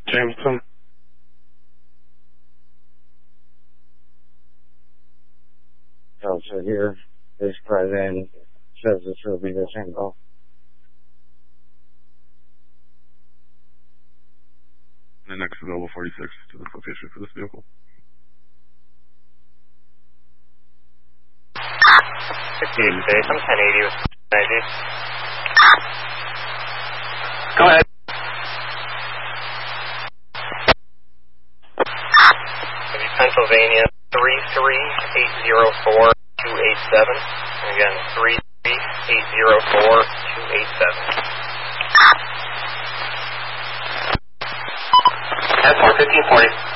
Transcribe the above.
Jameson. Also here, this president says this will be the same goal. The next available 46 to this location for this vehicle. 58 State, I'm 1080 with ID. Go ahead. Maybe Pennsylvania 33804-287. And again, 33804-287. That's 1540.